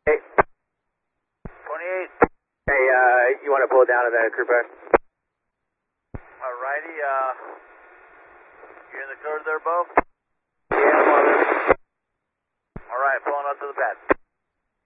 Hey. 28. Hey, you want to pull down to the crew pad? Alrighty, you in the code there, Bo? Yeah, I'm on it. Alright, pulling up to the pad.